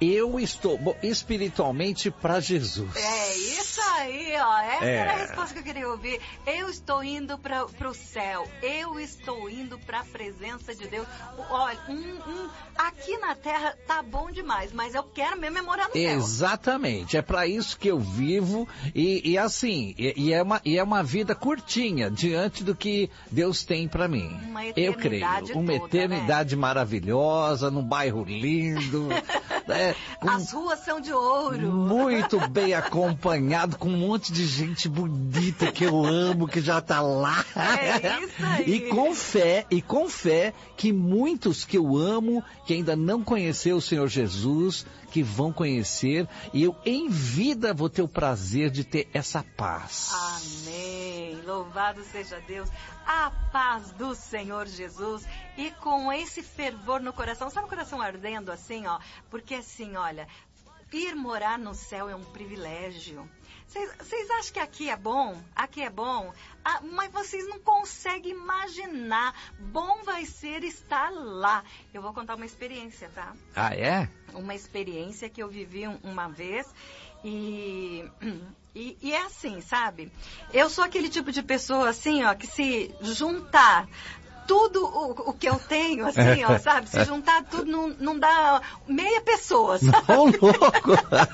eu estou, bom, espiritualmente para Jesus. É isso aí, ó. Essa era a resposta que eu queria ouvir. Eu estou indo para o céu. Eu estou indo para a presença de Deus. Olha, aqui na terra tá bom demais, mas eu quero mesmo morar no céu. Exatamente. É para isso que eu vivo e assim, é uma vida curtinha diante do que Deus tem para mim. Eu creio. Uma eternidade maravilhosa, num bairro lindo. As ruas são de ouro. Muito bem acompanhado, com um monte de gente bonita que eu amo, que já tá lá. É isso aí. E com fé que muitos que eu amo, que ainda não conheceu o Senhor Jesus, que vão conhecer, e eu em vida vou ter o prazer de ter essa paz. Amém. Louvado seja Deus. A paz do Senhor Jesus, e com esse fervor no coração, sabe o coração ardendo assim, ó? Porque assim, olha, ir morar no céu é um privilégio. Vocês acham que aqui é bom? Aqui é bom? Ah, mas vocês não conseguem imaginar. Bom vai ser estar lá. Eu vou contar uma experiência, tá? Ah, é? Uma experiência que eu vivi uma vez e é assim, sabe? Eu sou aquele tipo de pessoa assim, ó, que se juntar tudo o que eu tenho, assim, ó, sabe? Se juntar tudo não dá meia pessoa, sabe? Não, louco!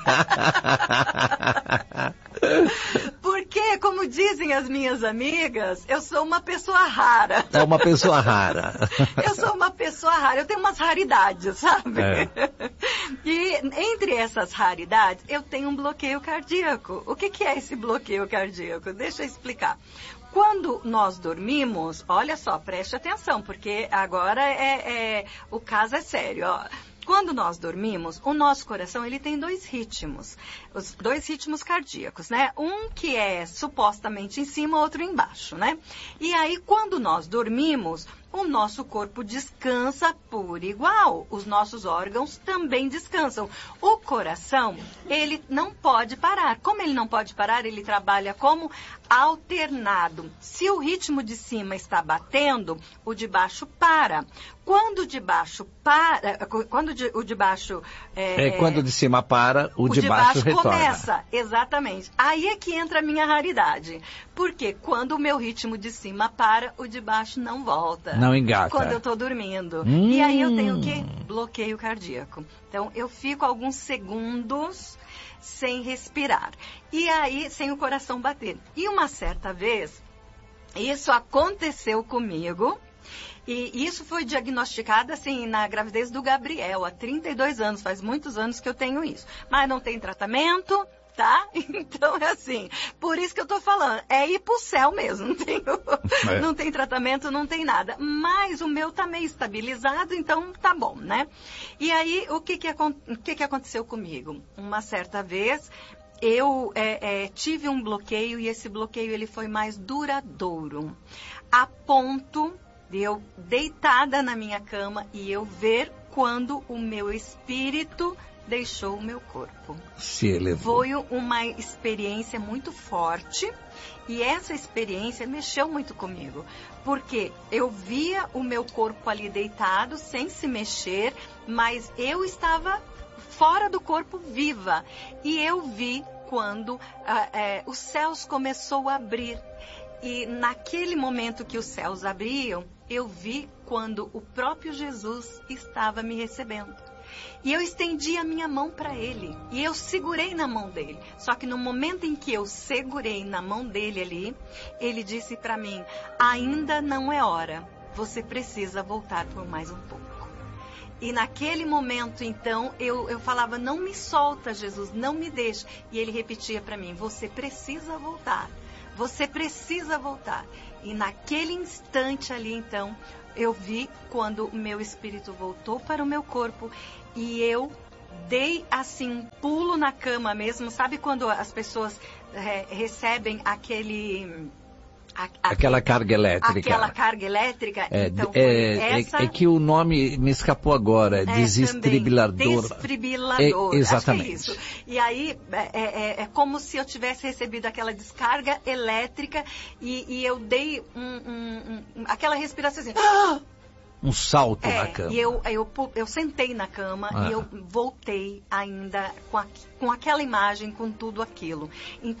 Porque, como dizem as minhas amigas, eu sou uma pessoa rara. É uma pessoa rara. Eu sou uma pessoa rara, eu tenho umas raridades, sabe? É. E entre essas raridades, eu tenho um bloqueio cardíaco. O que é esse bloqueio cardíaco? Deixa eu explicar. Quando nós dormimos, olha só, preste atenção, porque agora o caso é sério, ó. Quando nós dormimos, o nosso coração ele tem dois ritmos, os dois ritmos cardíacos, né? Um que é supostamente em cima, outro embaixo, né? E aí, quando nós dormimos, o nosso corpo descansa por igual. Os nossos órgãos também descansam. O coração, ele não pode parar. Como ele não pode parar, ele trabalha como alternado. Se o ritmo de cima está batendo, o de baixo para. Quando o de baixo para, quando o de baixo... quando o de cima para, o de baixo retorna. Começa, exatamente. Aí é que entra a minha raridade. Porque quando o meu ritmo de cima para, o de baixo não volta. Não engata. Quando eu estou dormindo. E aí eu tenho o quê? Bloqueio cardíaco. Então, eu fico alguns segundos sem respirar. E aí, sem o coração bater. E uma certa vez, isso aconteceu comigo. E isso foi diagnosticado, assim, na gravidez do Gabriel, há 32 anos. Faz muitos anos que eu tenho isso. Mas não tem tratamento, tá? Então é assim, por isso que eu tô falando, é ir pro céu mesmo, não tem tratamento, não tem nada, mas o meu tá meio estabilizado, então tá bom, né? E aí, o que aconteceu comigo? Uma certa vez, eu tive um bloqueio, e esse bloqueio ele foi mais duradouro, a ponto de eu deitada na minha cama e eu ver quando o meu espírito deixou o meu corpo. Se elevou. Foi uma experiência muito forte, e essa experiência mexeu muito comigo, porque eu via o meu corpo ali deitado, sem se mexer, mas eu estava fora do corpo, viva. E eu vi quando os céus começou a abrir. E naquele momento que os céus abriam, eu vi quando o próprio Jesus estava me recebendo. E eu estendi a minha mão para ele. E eu segurei na mão dele. Só que no momento em que eu segurei na mão dele ali, ele disse para mim, ainda não é hora. Você precisa voltar por mais um pouco. E naquele momento, então, eu falava, não me solta, Jesus, não me deixe. E ele repetia para mim, você precisa voltar. Você precisa voltar. E naquele instante ali, então, eu vi quando o meu espírito voltou para o meu corpo e eu dei, assim, um pulo na cama mesmo. Sabe quando as pessoas recebem aquela carga elétrica? Aquela carga elétrica. Então, essa... é que o nome me escapou agora, desfibrilador. Desfibrilador, exatamente. Acho que é isso. E aí, é como se eu tivesse recebido aquela descarga elétrica e eu dei aquela respiração assim... um salto na cama. E eu sentei na cama e eu voltei ainda com aquela imagem, com tudo aquilo.